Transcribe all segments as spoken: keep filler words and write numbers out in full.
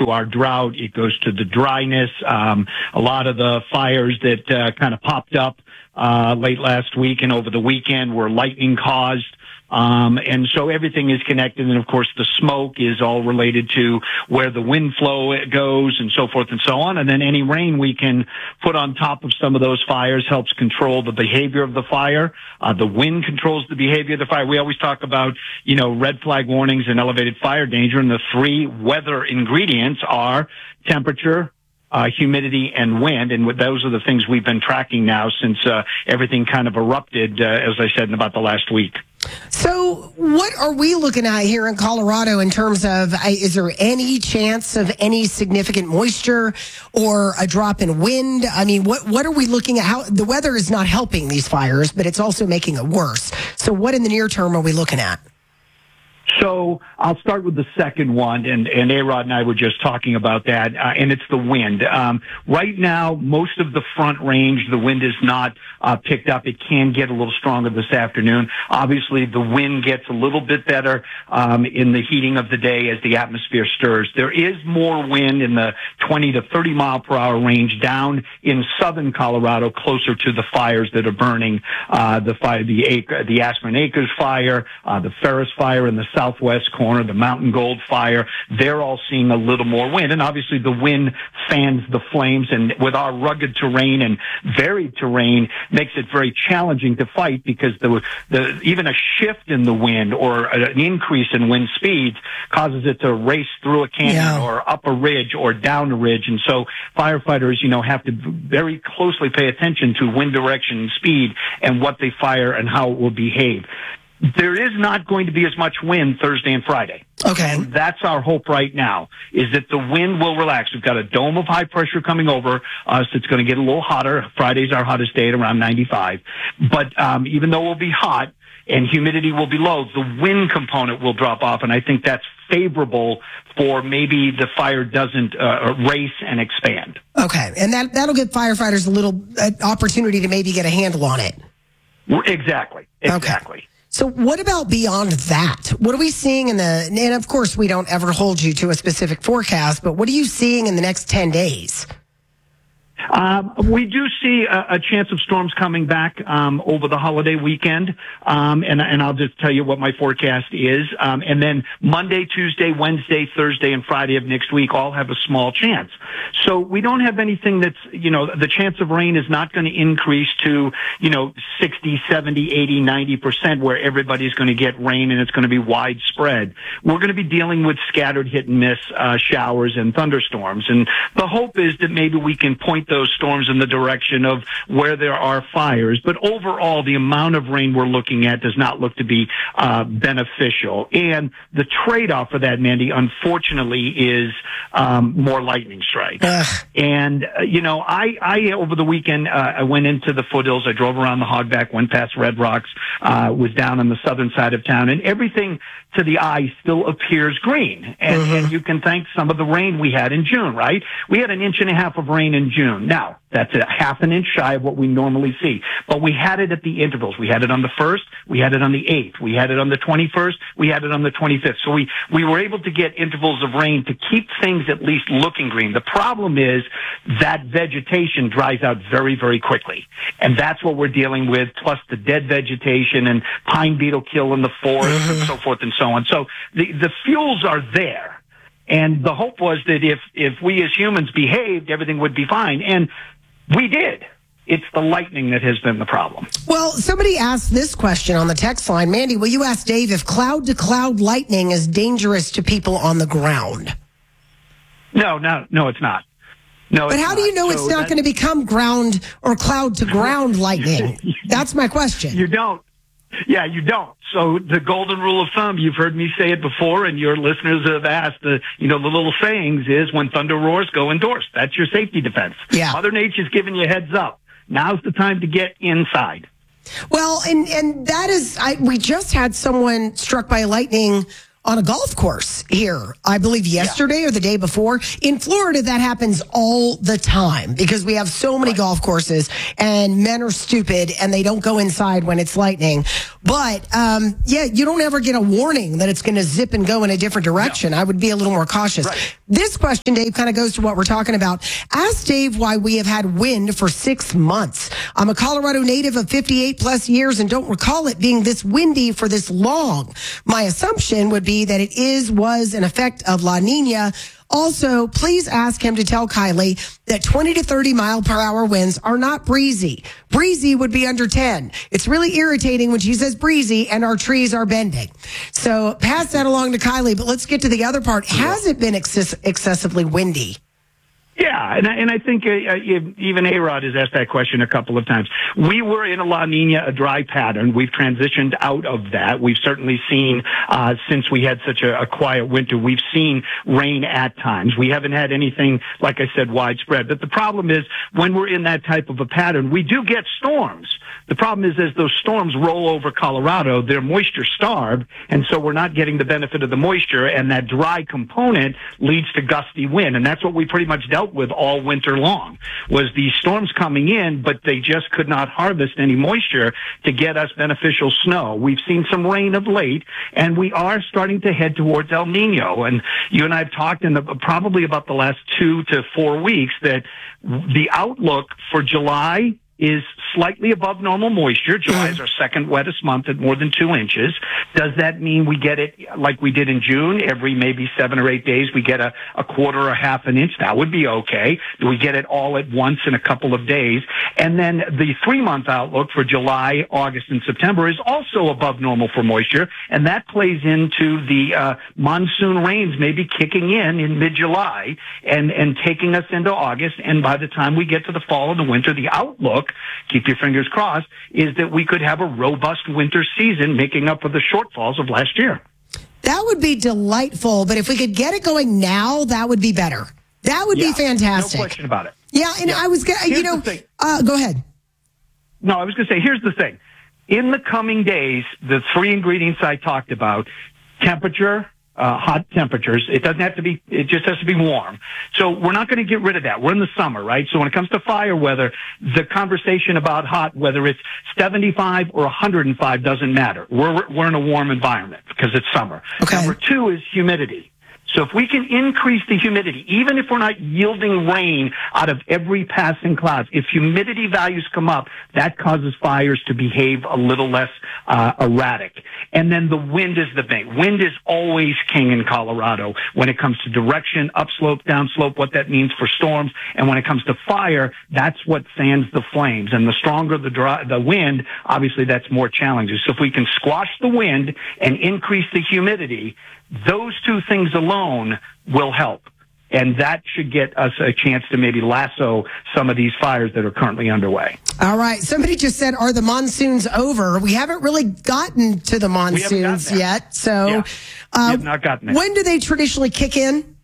to our drought. It goes to the dryness. Um, a lot of the fires that uh, kind of popped up uh, late last week and over the weekend were lightning caused. Um, and so everything is connected. And of course, the smoke is all related to where the wind flow goes and so forth and so on. And then any rain we can put on top of some of those fires helps control the behavior of the fire. Uh, the wind controls the behavior of the fire. We always talk about, you know, red flag warnings and elevated fire danger. And the three weather ingredients are temperature, Uh, humidity and wind, and those are the things we've been tracking now since uh, everything kind of erupted, uh, as I said, in about the last week. So what are we looking at here in Colorado in terms of, uh, is there any chance of any significant moisture or a drop in wind? I mean, what what are we looking at? How the weather is not helping these fires, but it's also making it worse. So what in the near term are we looking at? So I'll start with the second one, and, and A-Rod and I were just talking about that, uh, and it's the wind. Um, right now, most of the front range, the wind is not uh, picked up. It can get a little stronger this afternoon. Obviously, the wind gets a little bit better um, in the heating of the day as the atmosphere stirs. There is more wind in the twenty to thirty mile per hour range down in southern Colorado, closer to the fires that are burning, uh, the fire, the, acre, the Aspen Acres fire, uh, the Ferris fire in the southwest corner, the Mountain Gold fire. They're all seeing a little more wind. And obviously the wind fans the flames. And with our rugged terrain and varied terrain makes it very challenging to fight because the, the, even a shift in the wind or an increase in wind speeds causes it to race through a canyon yeah. or up a ridge or down a ridge. And so firefighters, you know, have to very closely pay attention to wind direction and speed and what they fire and how it will behave. There is not going to be as much wind Thursday and Friday. Okay. And that's our hope right now, is that the wind will relax. We've got a dome of high pressure coming over us. It's going to get a little hotter. Friday's our hottest day at around ninety-five. But um, even though we'll be hot and humidity will be low, the wind component will drop off. And I think that's favorable for maybe the fire doesn't uh, race and expand. Okay. And that, that'll give firefighters a little uh, opportunity to maybe get a handle on it. Exactly. Exactly. Okay. So what about beyond that? What are we seeing in the, and of course we don't ever hold you to a specific forecast, but what are you seeing in the next ten days? Um, we do see a, a chance of storms coming back um, over the holiday weekend, um, and, and I'll just tell you what my forecast is. Um, and then Monday, Tuesday, Wednesday, Thursday, and Friday of next week all have a small chance. So we don't have anything that's, you know, the chance of rain is not going to increase to, you know, sixty, seventy, eighty, ninety percent where everybody's going to get rain and it's going to be widespread. We're going to be dealing with scattered hit and miss uh, showers and thunderstorms. And the hope is that maybe we can point those storms in the direction of where there are fires. But overall, the amount of rain we're looking at does not look to be uh, beneficial. And the trade-off for that, Mandy, unfortunately, is um, more lightning strikes. And, uh, you know, I, I over the weekend, uh, I went into the foothills. I drove around the Hogback, went past Red Rocks, uh, was down on the southern side of town, and everything to the eye still appears green. And, mm-hmm. and you can thank some of the rain we had in June, right? We had an inch and a half of rain in June. Now, that's a half an inch shy of what we normally see. But we had it at the intervals. We had it on the first, we had it on the eighth, we had it on the twenty-first, we had it on the twenty-fifth. So we, we were able to get intervals of rain to keep things at least looking green. The problem is that vegetation dries out very, very quickly. And that's what we're dealing with, plus the dead vegetation and pine beetle kill in the forest mm-hmm. and so forth and so on. So the, the fuels are there. And the hope was that if, if we as humans behaved, everything would be fine. And we did. It's the lightning that has been the problem. Well, somebody asked this question on the text line. Mandy, will you ask Dave if cloud-to-cloud lightning is dangerous to people on the ground? No, no, no, it's not. No, but it's how not. do you know so it's not going to become ground or cloud-to-ground lightning? That's my question. You don't. Yeah, you don't. So the golden rule of thumb, you've heard me say it before, and your listeners have asked, the, you know, the little sayings is when thunder roars, go indoors. That's your safety defense. Yeah. Mother Nature's giving you a heads up. Now's the time to get inside. Well, and, and that is, I, we just had someone struck by lightning on a golf course here, I believe yesterday yeah. or the day before. In Florida, that happens all the time because we have so many right. golf courses and men are stupid and they don't go inside when it's lightning. But, um, yeah, you don't ever get a warning that it's going to zip and go in a different direction. No. I would be a little more cautious. Right. This question, Dave, kind of goes to what we're talking about. Ask Dave why we have had wind for six months. I'm a Colorado native of fifty-eight plus years and don't recall it being this windy for this long. My assumption would be that it is, was an effect of La Nina. Also, please ask him to tell Kylie that twenty to thirty mile per hour winds are not breezy. Breezy would be under ten. It's really irritating when she says breezy and our trees are bending. So pass that along to Kylie, but let's get to the other part. Has it been excess- excessively windy? Yeah, and I, and I think uh, even A-Rod has asked that question a couple of times. We were in a La Nina, a dry pattern. We've transitioned out of that. We've certainly seen, uh, since we had such a, a quiet winter, we've seen rain at times. We haven't had anything, like I said, widespread. But the problem is, when we're in that type of a pattern, we do get storms. The problem is, as those storms roll over Colorado, they're moisture starved, and so we're not getting the benefit of the moisture, and that dry component leads to gusty wind. And that's what we pretty much dealt with all winter long, was these storms coming in, but they just could not harvest any moisture to get us beneficial snow. We've seen some rain of late, and we are starting to head towards El Nino. And you and I have talked in the, probably about the last two to four weeks that the outlook for July is slightly above normal moisture. July is our second wettest month at more than two inches. Does that mean we get it like we did in June? Every maybe seven or eight days we get a, a quarter or half an inch? That would be okay. Do we get it all at once in a couple of days? And then the three-month outlook for July, August, and September is also above normal for moisture, and that plays into the uh, monsoon rains maybe kicking in in mid-July and, and taking us into August. And by the time we get to the fall and the winter, the outlook, keep your fingers crossed, is that we could have a robust winter season making up for the shortfalls of last year. That would be delightful, but if we could get it going now, that would be better. That would yeah, be fantastic. No question about it. Yeah, and yeah. I was going to, you know, uh, go ahead. No, I was going to say, here's the thing. In the coming days, the three ingredients I talked about, temperature, Uh, hot temperatures. It doesn't have to be, it just has to be warm. So we're not going to get rid of that. We're in the summer, right? So when it comes to fire weather, the conversation about hot, whether it's seventy-five or one hundred five doesn't matter. We're, we're in a warm environment because it's summer. Okay. Number two is humidity. So if we can increase the humidity, even if we're not yielding rain out of every passing cloud, if humidity values come up, that causes fires to behave a little less uh, erratic. And then the wind is the thing. Wind is always king in Colorado when it comes to direction, upslope, downslope, what that means for storms. And when it comes to fire, that's what fans the flames. And the stronger the dry, the wind, obviously that's more challenging. So if we can squash the wind and increase the humidity, those two things alone will help. And that should get us a chance to maybe lasso some of these fires that are currently underway. All right. Somebody just said, are the monsoons over? We haven't really gotten to the monsoons yet. So yeah. uh, we have not gotten there. When do they traditionally kick in?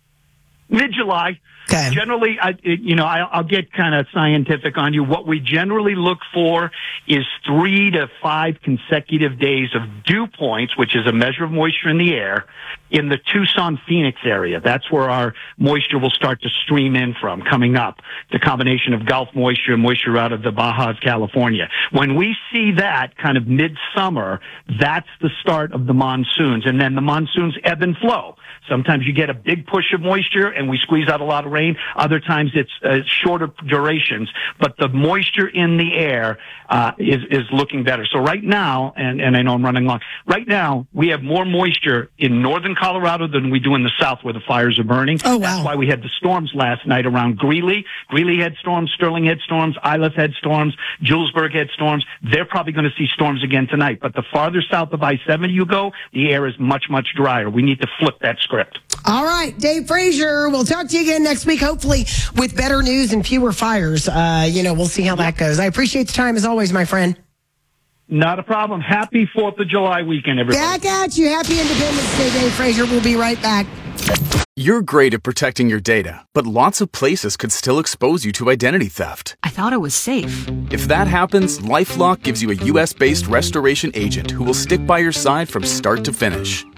Mid-July. Okay. Generally, I, you know, I'll, I'll get kind of scientific on you. What we generally look for is three to five consecutive days of dew points, which is a measure of moisture in the air, in the Tucson, Phoenix area. That's where our moisture will start to stream in from coming up. The combination of Gulf moisture and moisture out of the Bajas, California. When we see that kind of midsummer, that's the start of the monsoons. And then the monsoons ebb and flow. Sometimes you get a big push of moisture and we squeeze out a lot of rain. Other times it's uh, shorter durations, but the moisture in the air uh, is is looking better. So right now, and, and I know I'm running long, right now we have more moisture in northern Colorado than we do in the south where the fires are burning. Oh, wow. That's why we had the storms last night around Greeley. Greeley had storms, Sterling had storms, Iliff had storms, Julesburg had storms. They're probably going to see storms again tonight. But the farther south of I seventy you go, the air is much, much drier. We need to flip that script. All right, Dave Frazier. We'll talk to you again next week, hopefully with better news and fewer fires. Uh, you know, we'll see how that goes. I appreciate the time as always, my friend. Not a problem. Happy fourth of July weekend, everybody. Back at you. Happy Independence Day, Dave Frazier. We'll be right back. You're great at protecting your data, but lots of places could still expose you to identity theft. I thought it was safe. If that happens, LifeLock gives you a U S based restoration agent who will stick by your side from start to finish.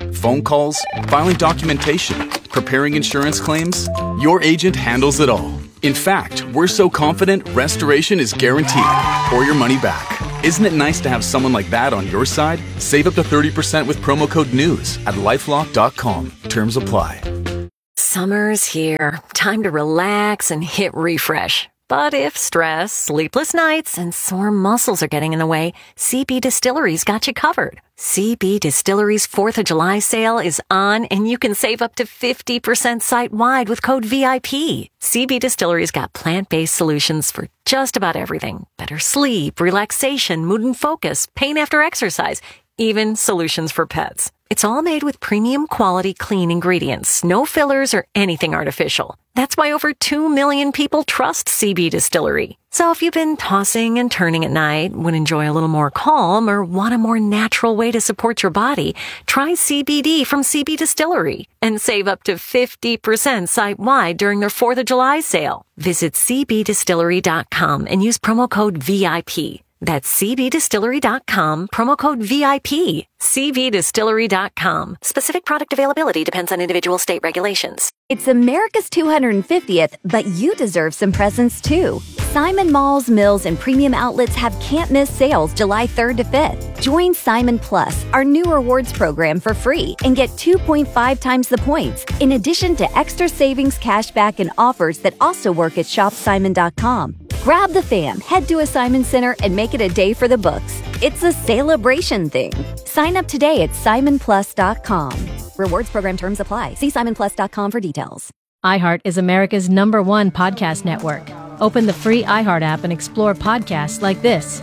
phone calls, filing documentation, preparing insurance claims. Your agent handles it all. In fact, we're so confident restoration is guaranteed or your money back. Isn't it nice to have someone like that on your side? Save up to thirty percent with promo code NEWS at lifelock dot com. Terms apply. Summer's here. Time to relax and hit refresh. But if stress, sleepless nights, and sore muscles are getting in the way, C B Distillery's got you covered. C B Distillery's fourth of July sale is on, and you can save up to fifty percent site-wide with code V I P. C B Distillery's got plant-based solutions for just about everything. Better sleep, relaxation, mood and focus, pain after exercise, even solutions for pets. It's all made with premium quality clean ingredients, no fillers or anything artificial. That's why over two million people trust C B Distillery. So if you've been tossing and turning at night, would enjoy a little more calm, or want a more natural way to support your body, try C B D from C B Distillery and save up to fifty percent site-wide during their fourth of July sale. Visit c b distillery dot com and use promo code V I P. That's c b distillery dot com, promo code V I P. c b distillery dot com. Specific product availability depends on individual state regulations. It's America's two hundred fiftieth, but you deserve some presents too. Simon Malls, Mills, and Premium Outlets have can't-miss sales July third to fifth. Join Simon Plus, our new rewards program, for free and get two point five times the points, in addition to extra savings, cashback, and offers that also work at shop simon dot com. Grab the fam, head to a Simon Center, and make it a day for the books. It's a celebration thing. Sign up today at simon plus dot com. Rewards program terms apply. See simon plus dot com for details. iHeart is America's number one podcast network. Open the free iHeart app and explore podcasts like this.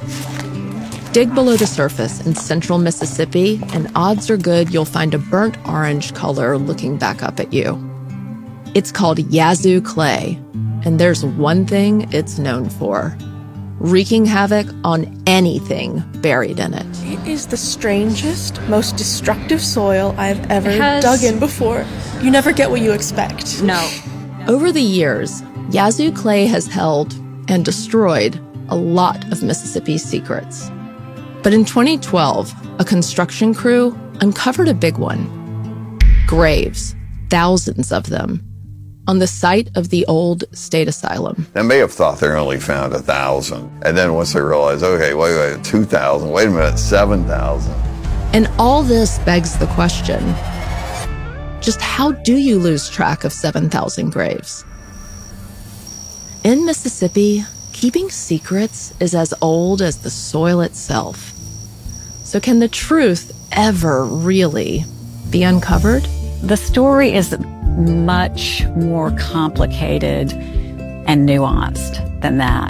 Dig below the surface in central Mississippi, and odds are good you'll find a burnt orange color looking back up at you. It's called Yazoo clay, and there's one thing it's known for: wreaking havoc on anything buried in it. It is the strangest, most destructive soil I've ever has... dug in before. You never get what you expect. No. Over the years, Yazoo clay has held and destroyed a lot of Mississippi's secrets. But in twenty twelve, a construction crew uncovered a big one. Graves, thousands of them, on the site of the old state asylum. They may have thought they only found a thousand. And then once they realized, okay, wait, wait, two thousand, wait a minute, seven thousand. And all this begs the question, just how do you lose track of seven thousand graves? In Mississippi, keeping secrets is as old as the soil itself. So can the truth ever really be uncovered? The story is much more complicated and nuanced than that.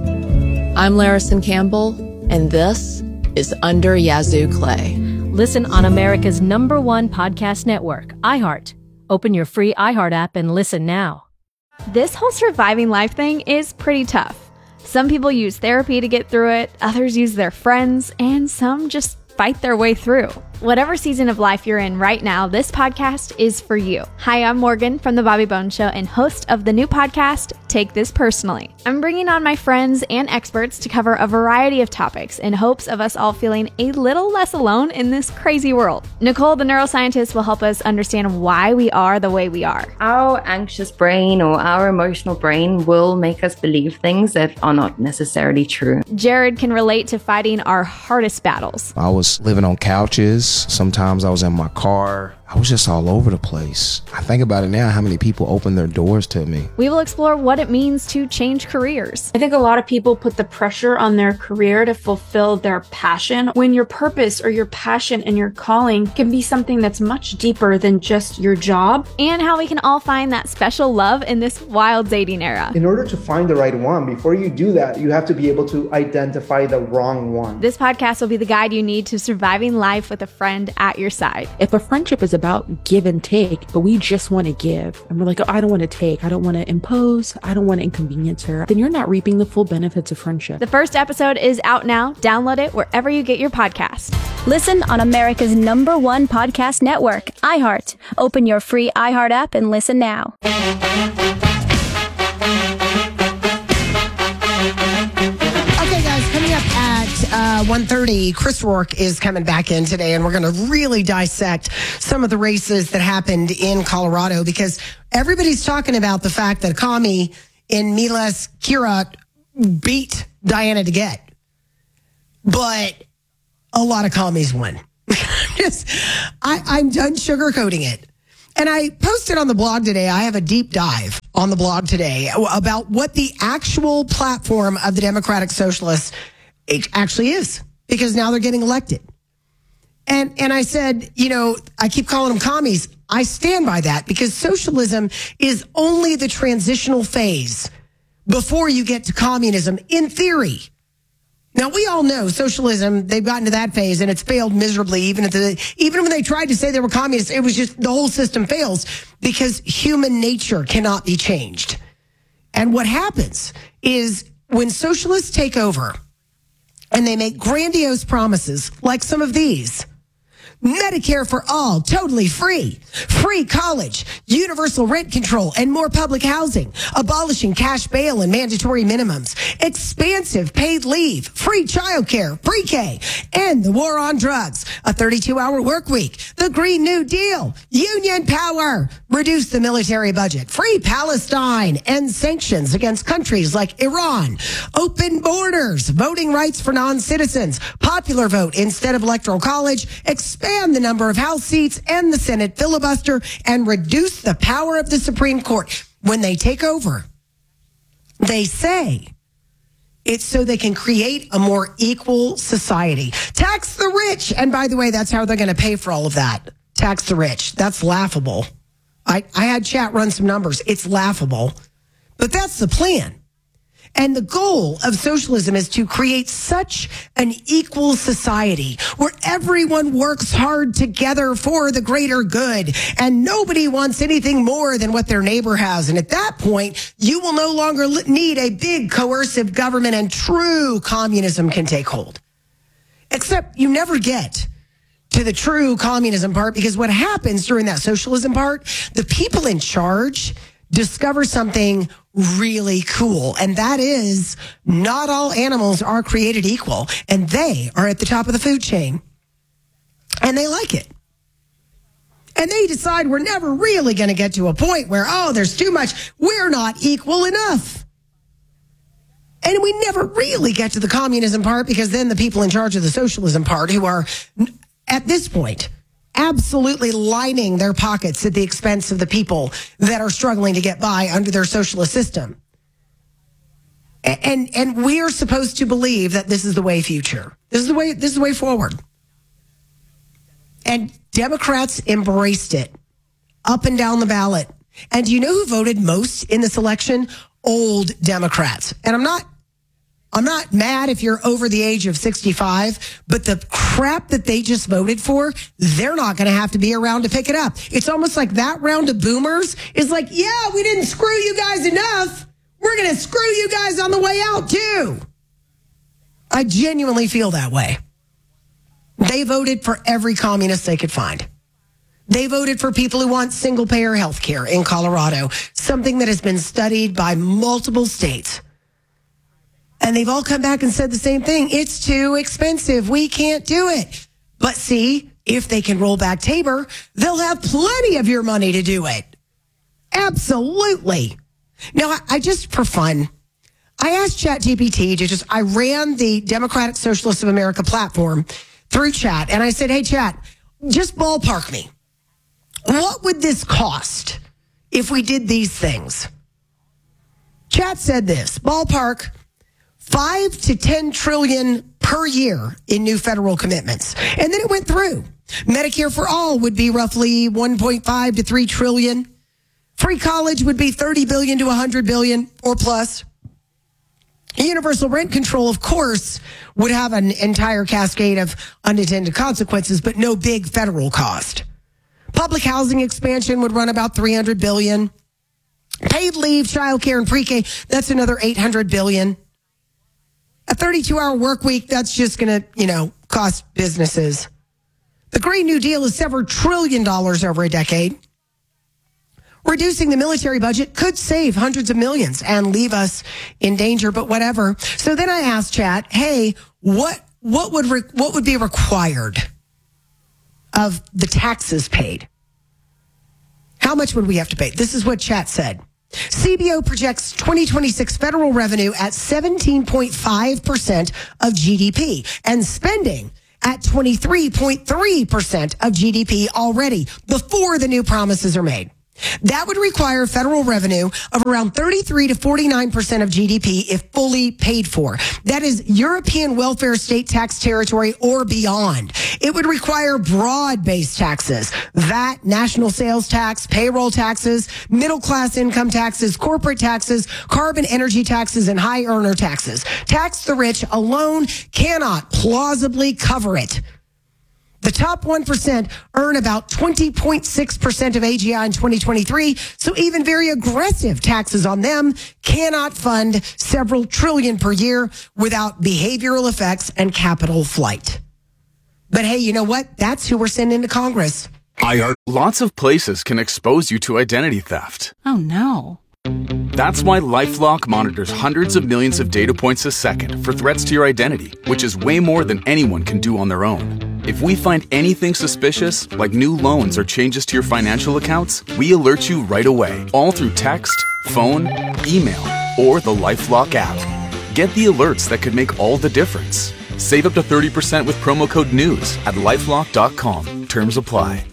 I'm Larison Campbell, and this is Under Yazoo Clay. Listen on America's number one podcast network, iHeart. Open your free iHeart app and listen now. This whole surviving life thing is pretty tough. Some people use therapy to get through it, others use their friends, and some just fight their way through. Whatever season of life you're in right now, this podcast is for you. Hi, I'm Morgan from The Bobby Bones Show and host of the new podcast, Take This Personally. I'm bringing on my friends and experts to cover a variety of topics in hopes of us all feeling a little less alone in this crazy world. Nicole, the neuroscientist, will help us understand why we are the way we are. Our anxious brain or our emotional brain will make us believe things that are not necessarily true. Jared can relate to fighting our hardest battles. I was living on couches. Sometimes I was in my car. I was just all over the place. I think about it now, how many people opened their doors to me. We will explore what it means to change careers. I think a lot of people put the pressure on their career to fulfill their passion, when your purpose or your passion and your calling can be something that's much deeper than just your job. And how we can all find that special love in this wild dating era. In order to find the right one, before you do that, you have to be able to identify the wrong one. This podcast will be the guide you need to surviving life with a friend at your side. If a friendship is about give and take, but we just want to give, and we're like, oh, I don't want to take, I don't want to impose, I don't want to inconvenience her, then you're not reaping the full benefits of friendship. The first episode is out now. Download it wherever you get your podcast. Listen on America's number one podcast network, iHeart. Open your free iHeart app and listen now. Okay, guys, coming up at uh, uh, one thirty, Chris Rourke is coming back in today, and we're going to really dissect some of the races that happened in Colorado, because everybody's talking about the fact that a commie in Milas Kira beat Diana DeGette. But a lot of commies won. Just, I, I'm done sugarcoating it. And I posted on the blog today, I have a deep dive on the blog today about what the actual platform of the Democratic Socialists actually is, because now they're getting elected. And and I said, you know, I keep calling them commies. I stand by that, because socialism is only the transitional phase before you get to communism, in theory. Now, we all know socialism, they've gotten to that phase and it's failed miserably. Even, at the, even when they tried to say they were communists, it was just the whole system fails because human nature cannot be changed. And what happens is when socialists take over and they make grandiose promises like some of these: Medicare for all, totally free, free college, universal rent control, and more public housing, abolishing cash bail and mandatory minimums, expansive paid leave, free childcare, pre-K, end the war on drugs, a thirty-two hour work week, the Green New Deal, union power, reduce the military budget, free Palestine, end sanctions against countries like Iran, open borders, voting rights for non-citizens, popular vote instead of electoral college, expand the number of House seats and the Senate filibuster, and reduce the power of the Supreme Court. When they take over, they say it's so they can create a more equal society. Tax the rich. And by the way, that's how they're going to pay for all of that. Tax the rich. That's laughable. I, I had chat run some numbers. It's laughable. But that's the plan. And the goal of socialism is to create such an equal society where everyone works hard together for the greater good, and nobody wants anything more than what their neighbor has. And at that point, you will no longer need a big coercive government, and true communism can take hold. Except you never get to the true communism part, because what happens during that socialism part, the people in charge discover something really cool. And that is, not all animals are created equal, and they are at the top of the food chain. And they like it. And they decide we're never really going to get to a point where, oh, there's too much. We're not equal enough. And we never really get to the communism part, because then the people in charge of the socialism part, who are at this point absolutely lining their pockets at the expense of the people that are struggling to get by under their socialist system. And and we are supposed to believe that this is the way future. This is the way this is the way forward. And Democrats embraced it up and down the ballot. And do you know who voted most in this election? Old Democrats. And I'm not I'm not mad if you're over the age of sixty-five, but the crap that they just voted for, they're not going to have to be around to pick it up. It's almost like that round of boomers is like, yeah, we didn't screw you guys enough. We're going to screw you guys on the way out too. I genuinely feel that way. They voted for every communist they could find. They voted for people who want single-payer health care in Colorado, something that has been studied by multiple states. And they've all come back and said the same thing. It's too expensive. We can't do it. But see, if they can roll back Tabor, they'll have plenty of your money to do it. Absolutely. Now, I, I just, for fun, I asked ChatGPT to just, I ran the Democratic Socialists of America platform through chat. And I said, hey, chat, just ballpark me. What would this cost if we did these things? Chat said this, ballpark, five to ten trillion per year in new federal commitments. And then it went through. Medicare for all would be roughly one point five to three trillion. Free college would be thirty billion to one hundred billion or plus. Universal rent control, of course, would have an entire cascade of unintended consequences, but no big federal cost. Public housing expansion would run about three hundred billion. Paid leave, childcare, and pre-K, that's another eight hundred billion. A thirty-two hour work week, that's just going to, you know, cost businesses. The Green New Deal is several trillion dollars over a decade. Reducing the military budget could save hundreds of millions and leave us in danger, but whatever. So then I asked Chat, hey, what what would re- what would be required of the taxes paid? How much would we have to pay? This is what chat said. C B O projects twenty twenty-six federal revenue at seventeen point five percent of G D P and spending at twenty-three point three percent of G D P already before the new promises are made. That would require federal revenue of around thirty-three to forty-nine percent of G D P if fully paid for. That is European welfare state tax territory or beyond. It would require broad-based taxes, V A T, national sales tax, payroll taxes, middle-class income taxes, corporate taxes, carbon energy taxes, and high earner taxes. Tax the rich alone cannot plausibly cover it. The top one percent earn about twenty point six percent of A G I in twenty twenty-three, so even very aggressive taxes on them cannot fund several trillion per year without behavioral effects and capital flight. But hey, you know what? That's who we're sending to Congress. iHeart. Lots of places can expose you to identity theft. Oh, no. That's why LifeLock monitors hundreds of millions of data points a second for threats to your identity, which is way more than anyone can do on their own. If we find anything suspicious, like new loans or changes to your financial accounts, we alert you right away, all through text, phone, email, or the LifeLock app. Get the alerts that could make all the difference. Save up to thirty percent with promo code NEWS at lifelock dot com. Terms apply.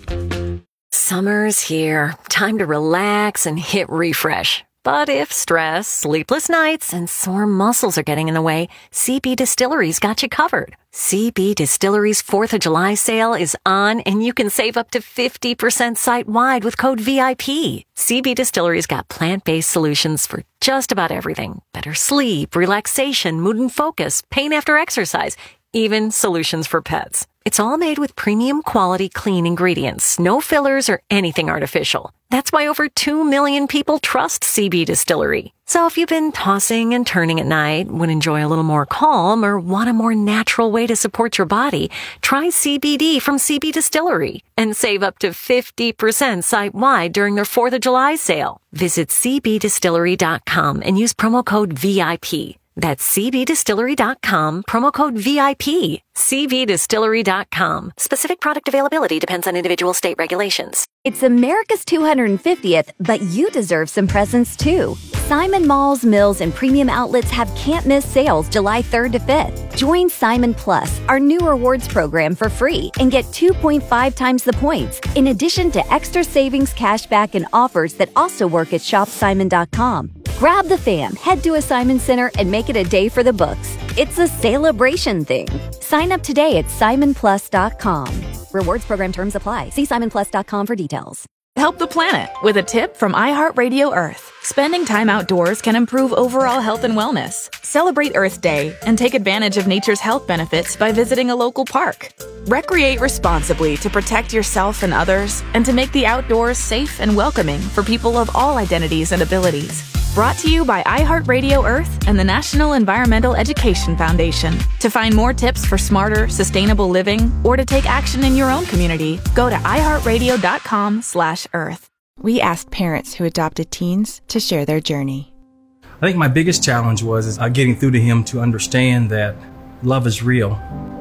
Summer's here. Time to relax and hit refresh. But if stress, sleepless nights, and sore muscles are getting in the way, C B Distillery's got you covered. C B Distillery's fourth of July sale is on, and you can save up to fifty percent site-wide with code V I P. C B Distillery's got plant-based solutions for just about everything. Better sleep, relaxation, mood and focus, pain after exercise, even solutions for pets. It's all made with premium quality clean ingredients, no fillers or anything artificial. That's why over two million people trust C B Distillery. So if you've been tossing and turning at night, would enjoy a little more calm, or want a more natural way to support your body, try C B D from C B Distillery and save up to fifty percent site-wide during their fourth of July sale. Visit c b distillery dot com and use promo code V I P. That's c b distillery dot com, promo code V I P. c b distillery dot com. Specific product availability depends on individual state regulations. It's America's two hundred fiftieth, but you deserve some presents too. Simon Malls, Mills, and Premium Outlets have can't-miss sales July third to fifth. Join Simon Plus, our new rewards program, for free and get two point five times the points, in addition to extra savings, cashback, and offers that also work at shop simon dot com. Grab the fam, head to a Simon Center, and make it a day for the books. It's a celebration thing. Sign up today at simon plus dot com. Rewards program terms apply. See simon plus dot com for details. Help the planet with a tip from iHeartRadio Earth. Spending time outdoors can improve overall health and wellness. Celebrate Earth Day and take advantage of nature's health benefits by visiting a local park. Recreate responsibly to protect yourself and others, and to make the outdoors safe and welcoming for people of all identities and abilities. Brought to you by iHeartRadio Earth and the National Environmental Education Foundation. To find more tips for smarter, sustainable living, or to take action in your own community, go to iHeartRadio.com slash Earth. We asked parents who adopted teens to share their journey. I think my biggest challenge was is, uh, getting through to him to understand that love is real,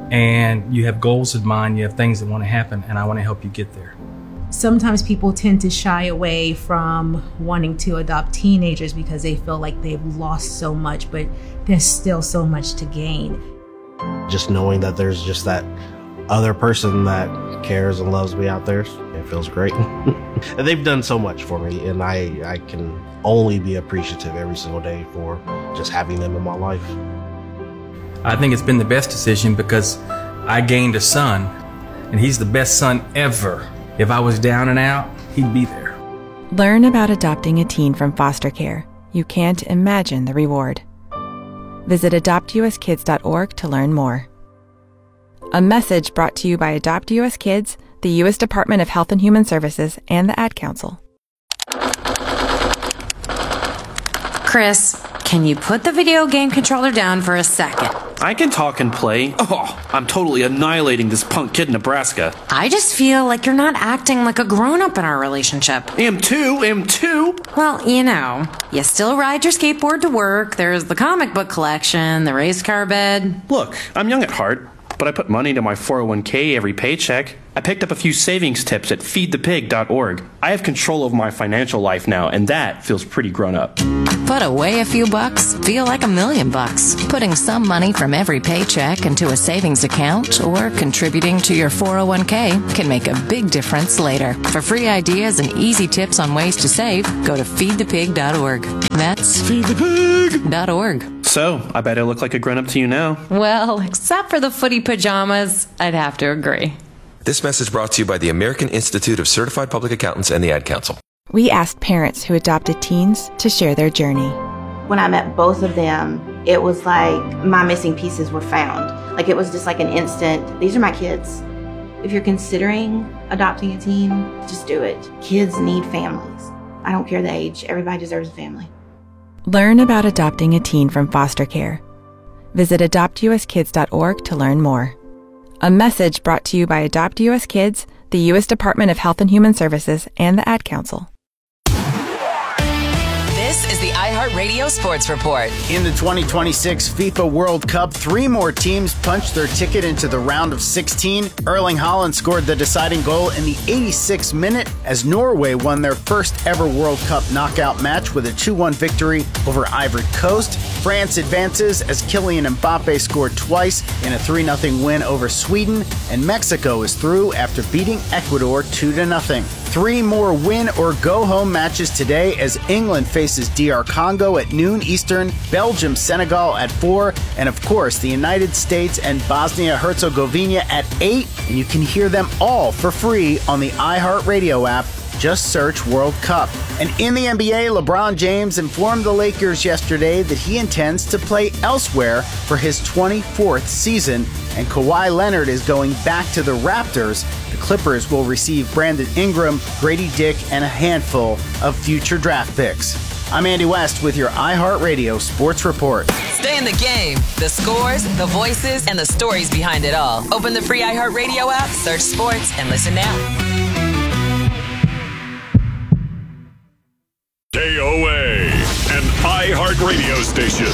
and you have goals in mind, you have things that want to happen, and I want to help you get there. Sometimes people tend to shy away from wanting to adopt teenagers because they feel like they've lost so much, but there's still so much to gain. Just knowing that there's just that other person that cares and loves me out there, it feels great. And they've done so much for me, and I, I can only be appreciative every single day for just having them in my life. I think it's been the best decision because I gained a son, and he's the best son ever. If I was down and out, he'd be there. Learn about adopting a teen from foster care. You can't imagine the reward. Visit adopt u s kids dot org to learn more. A message brought to you by Adopt U S Kids, the U S Department of Health and Human Services, and the Ad Council. Chris, can you put the video game controller down for a second? I can talk and play. Oh, I'm totally annihilating this punk kid in Nebraska. I just feel like you're not acting like a grown-up in our relationship. Am too, am too. Well, you know, you still ride your skateboard to work, there's the comic book collection, the race car bed. Look, I'm young at heart. but I put money into my four oh one k every paycheck. I picked up a few savings tips at feed the pig dot org. I have control over my financial life now, and that feels pretty grown up. Put away a few bucks, feel like a million bucks. Putting some money from every paycheck into a savings account or contributing to your four oh one k can make a big difference later. For free ideas and easy tips on ways to save, go to feed the pig dot org. That's feed the pig dot org. So, I bet I look like a grown-up to you now. Well, except for the footy pajamas, I'd have to agree. This message brought to you by the American Institute of Certified Public Accountants and the Ad Council. We asked parents who adopted teens to share their journey. When I met both of them, it was like my missing pieces were found. Like it was just like an instant, these are my kids. If you're considering adopting a teen, just do it. Kids need families. I don't care the age, everybody deserves a family. Learn about adopting a teen from foster care. Visit adopt u s kids dot org to learn more. A message brought to you by Adopt U S Kids, the U S Department of Health and Human Services, and the Ad Council. This is the iHeartRadio Sports Report. In the twenty twenty-six FIFA World Cup, three more teams punched their ticket into the round of sixteen. Erling Haaland scored the deciding goal in the eighty-sixth minute as Norway won their first ever World Cup knockout match with a two one victory over Ivory Coast. France advances as Kylian Mbappe scored twice in a three nothing win over Sweden, and Mexico is through after beating Ecuador two to nothing. Three more win or go home matches today as England faces D R Congo at noon Eastern, Belgium Senegal at four, and of course the United States and Bosnia-Herzegovina at eight. And you can hear them all for free on the iHeartRadio app. Just search World Cup. And in the N B A, LeBron James informed the Lakers yesterday that he intends to play elsewhere for his twenty-fourth season, and Kawhi Leonard is going back to the Raptors. The Clippers will receive Brandon Ingram, Grady Dick, and a handful of future draft picks. I'm Andy West with your iHeartRadio Sports Report. Stay in the game. The scores, the voices, and the stories behind it all. Open the free iHeartRadio app, search sports, and listen now. K O A, an iHeartRadio station.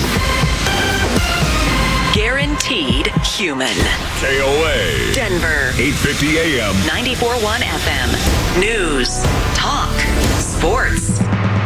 Guaranteed human. K O A. Denver. eight fifty A M. ninety-four point one F M. News. Talk. Sports.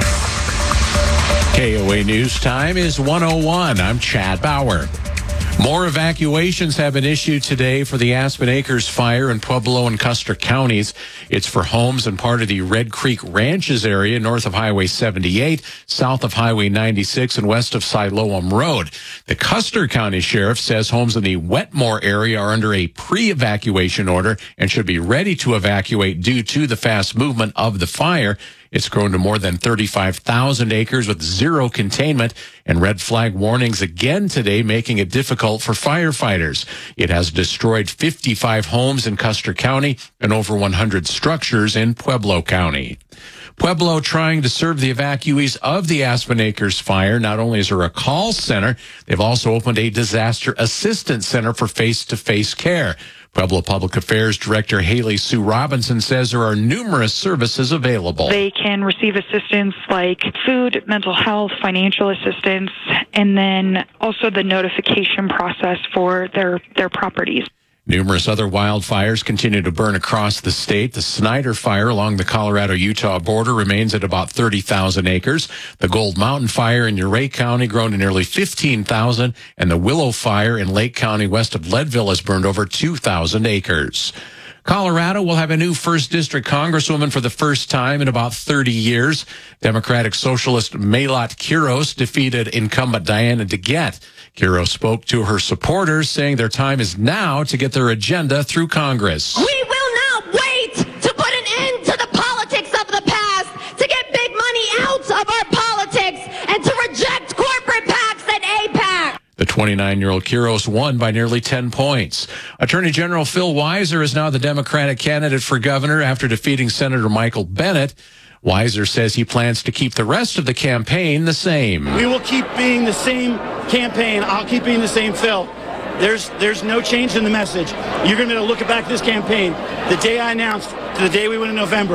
K O A News Time is one oh one. I'm Chad Bauer. More evacuations have been issued today for the Aspen Acres fire in Pueblo and Custer counties. It's for homes and part of the Red Creek Ranches area north of Highway seventy-eight, south of Highway ninety-six, and west of Siloam Road. The Custer County Sheriff says homes in the Wetmore area are under a pre-evacuation order and should be ready to evacuate due to the fast movement of the fire. It's grown to more than thirty-five thousand acres with zero containment and red flag warnings again today, making it difficult for firefighters. It has destroyed fifty-five homes in Custer County and over one hundred structures in Pueblo County. Pueblo trying to serve the evacuees of the Aspen Acres fire. Not only is there a call center, they've also opened a disaster assistance center for face-to-face care. Pueblo Public Affairs Director Haley Sue Robinson says there are numerous services available. They can receive assistance like food, mental health, financial assistance, and then also the notification process for their, their properties. Numerous other wildfires continue to burn across the state. The Snyder Fire along the Colorado-Utah border remains at about thirty thousand acres. The Gold Mountain Fire in Ouray County grown to nearly fifteen thousand, and the Willow Fire in Lake County west of Leadville has burned over two thousand acres. Colorado will have a new first District Congresswoman for the first time in about thirty years. Democratic Socialist Maylot Quiros defeated incumbent Diana DeGette. Quiros spoke to her supporters, saying their time is now to get their agenda through Congress. We will not wait to put an end to the politics of the past, to get big money out of our politics, and to reject corporate PACs and AIPAC. The twenty-nine-year-old Quiros won by nearly ten points. Attorney General Phil Weiser is now the Democratic candidate for governor after defeating Senator Michael Bennet. Weiser says he plans to keep the rest of the campaign the same. We will keep being the same campaign. I'll keep being the same Phil. There's there's no change in the message. You're going to be able to look back at this campaign, the day I announced to the day we went in November.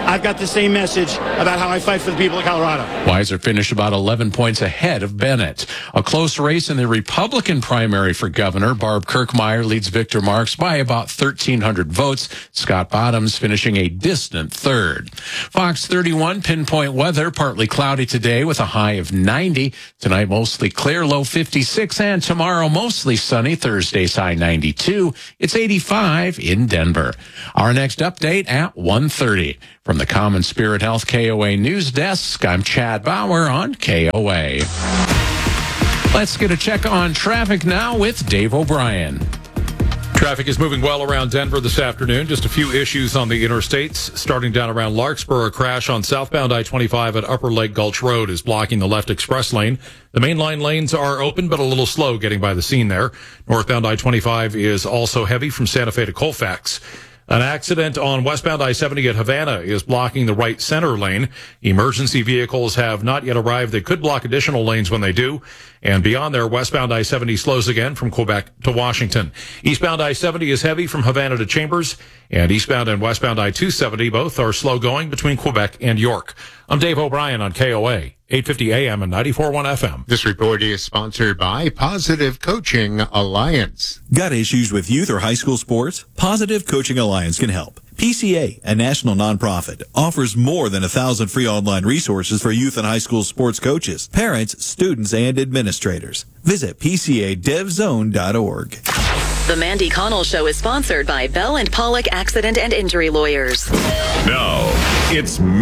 I've got the same message about how I fight for the people of Colorado. Weiser finished about eleven points ahead of Bennett. A close race in the Republican primary for governor. Barb Kirkmeyer leads Victor Marks by about thirteen hundred votes. Scott Bottoms finishing a distant third. Fox thirty-one pinpoint weather, partly cloudy today with a high of ninety. Tonight mostly clear, low fifty-six, and tomorrow mostly sunny. Thursday's high ninety-two. It's eighty-five in Denver. Our next update at one thirty. From the Common Spirit Health K O A News Desk, I'm Chad Bauer on K O A. Let's get a check on traffic now with Dave O'Brien. Traffic is moving well around Denver this afternoon. Just a few issues on the interstates. Starting down around Larkspur, a crash on southbound I twenty-five at Upper Lake Gulch Road is blocking the left express lane. The mainline lanes are open, but a little slow getting by the scene there. Northbound I twenty-five is also heavy from Santa Fe to Colfax. An accident on westbound I seventy at Havana is blocking the right center lane. Emergency vehicles have not yet arrived. They could block additional lanes when they do. And beyond there, westbound I seventy slows again from Quebec to Washington. Eastbound I seventy is heavy from Havana to Chambers. And eastbound and westbound I two seventy both are slow going between Quebec and York. I'm Dave O'Brien on K O A, eight fifty A M and ninety-four point one F M. This report is sponsored by Positive Coaching Alliance. Got issues with youth or high school sports? Positive Coaching Alliance can help. P C A, a national nonprofit, offers more than a thousand free online resources for youth and high school sports coaches, parents, students, and administrators. Visit P C A dev zone dot org. The Mandy Connell Show is sponsored by Bell and Pollock Accident and Injury Lawyers. Now, it's